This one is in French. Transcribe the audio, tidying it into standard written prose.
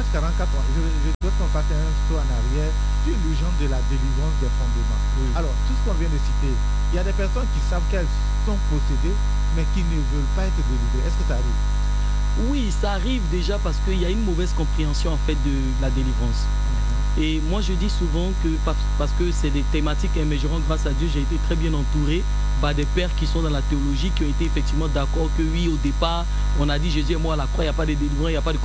page 44, je dois qu'on fasse un saut en arrière sur l'urgence de la délivrance des fondements. Oui. Alors, tout ce qu'on vient de citer, il y a des personnes qui savent qu'elles sont possédées, mais qui ne veulent pas être délivrées. Est-ce que ça arrive? Oui, ça arrive déjà parce qu'il y a une mauvaise compréhension en fait de la délivrance. Et moi je dis souvent que parce que c'est des thématiques, mais je rends grâce à Dieu, j'ai été très bien entouré par des pères qui sont dans la théologie, qui ont été effectivement d'accord que oui, au départ, on a dit Jésus est mort à la croix, il n'y a pas de délivrance, il n'y a pas de